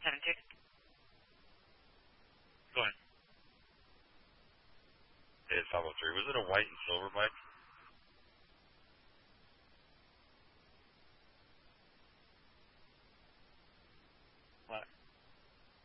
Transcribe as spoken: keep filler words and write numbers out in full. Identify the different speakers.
Speaker 1: Seven two. Go ahead.
Speaker 2: Hey, it's five oh three. Was it a white and silver bike?